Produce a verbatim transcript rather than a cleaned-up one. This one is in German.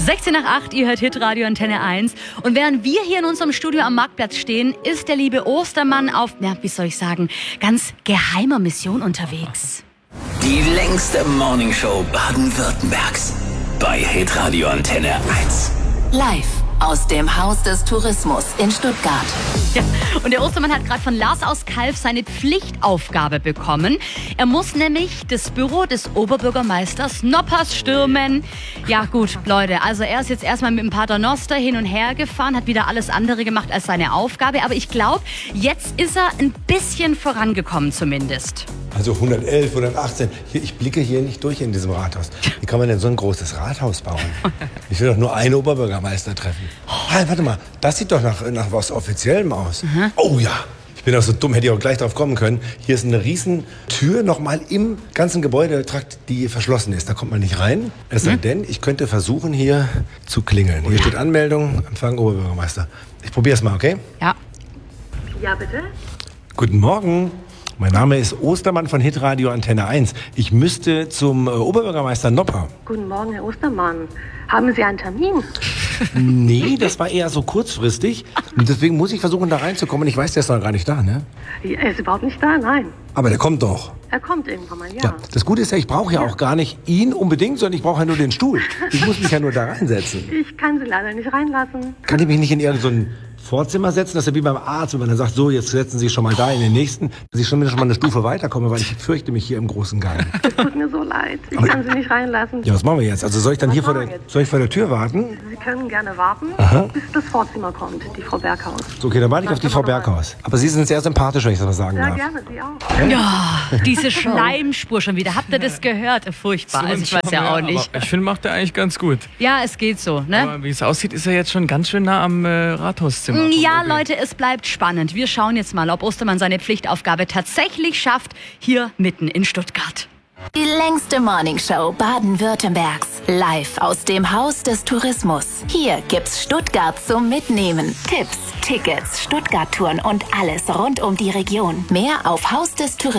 sechzehn nach acht, ihr hört Hitradio Antenne eins. Und während wir hier in unserem Studio am Marktplatz stehen, ist der liebe Ostermann auf, na, wie soll ich sagen, ganz geheimer Mission unterwegs. Die längste Morningshow Baden-Württembergs bei Hitradio Antenne eins. Live aus dem Haus des Tourismus in Stuttgart. Ja, und der Ostermann hat gerade von Lars aus Kalf seine Pflichtaufgabe bekommen. Er muss nämlich das Büro des Oberbürgermeisters Noppers stürmen. Ja gut, Leute, also er ist jetzt erstmal mit dem Pater Noster hin und her gefahren, hat wieder alles andere gemacht als seine Aufgabe. Aber ich glaube, jetzt ist er ein bisschen vorangekommen zumindest. Also hundertelf, hundertachtzehn. Hier, ich blicke hier nicht durch in diesem Rathaus. Wie kann man denn so ein großes Rathaus bauen? Ich will doch nur einen Oberbürgermeister treffen. Ah, warte mal, das sieht doch nach, nach was Offiziellem aus. Mhm. Oh ja, ich bin auch so dumm, hätte ich auch gleich drauf kommen können. Hier ist eine riesen Tür nochmal im ganzen Gebäudetrakt, die verschlossen ist. Da kommt man nicht rein. Es sei mhm. denn, ich könnte versuchen, hier zu klingeln. Hier steht Anmeldung, Empfang Oberbürgermeister. Ich probiere es mal, okay? Ja. Ja, bitte? Guten Morgen. Mein Name ist Ostermann von Hitradio Antenne eins. Ich müsste zum äh, Oberbürgermeister Nopper. Guten Morgen, Herr Ostermann. Haben Sie einen Termin? Nee, das war eher so kurzfristig. Und deswegen muss ich versuchen, da reinzukommen. Ich weiß, der ist noch gar nicht da, ne? Er ist überhaupt nicht da, nein. Aber der kommt doch. Er kommt irgendwann mal, ja. Ja, das Gute ist ja, ich brauche ja, ja auch gar nicht ihn unbedingt, sondern ich brauche ja nur den Stuhl. Ich muss mich ja nur da reinsetzen. Ich kann Sie leider nicht reinlassen. Kann ich mich nicht in irgendein so ein Vorzimmer setzen? Das ist ja wie beim Arzt, wenn man dann sagt, so, jetzt setzen Sie sich schon mal da in den nächsten, dass ich schon wieder schon mal eine Stufe weiterkomme, weil ich fürchte mich hier im großen Gang. Es tut mir so leid. Ich Aber kann Sie nicht reinlassen. Ja, was machen wir jetzt? Also soll ich dann Was hier vor der, soll ich vor der Tür warten? Sie können gerne warten, Aha. bis das Vorzimmer kommt, die Frau Berghaus. So, okay, dann warte ich auf die Frau Berghaus. Aber Sie sind sehr sympathisch, wenn ich das mal sagen Ja, darf. gerne, Sie auch. Ja, diese Schleimspur schon wieder. Habt ihr das gehört? Furchtbar. Also ich weiß ja auch nicht. Aber ich finde, macht er eigentlich ganz gut. Ja, es geht so, ne? Aber wie es aussieht, ist er jetzt schon ganz schön nah am äh, Rathauszimmer. Ja, Leute, es bleibt spannend. Wir schauen jetzt mal, ob Ostermann seine Pflichtaufgabe tatsächlich schafft, hier mitten in Stuttgart. Die längste Morningshow Baden-Württembergs. Live aus dem Haus des Tourismus. Hier gibt's Stuttgart zum Mitnehmen. Tipps, Tickets, Stuttgart-Touren und alles rund um die Region. Mehr auf Haus des Tourismus.